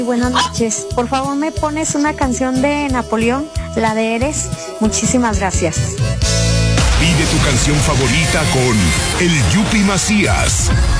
Buenas noches. Por favor, me pones una canción de Napoleón, la de Eres. Muchísimas gracias. Pide tu canción favorita con el Yupi Macías.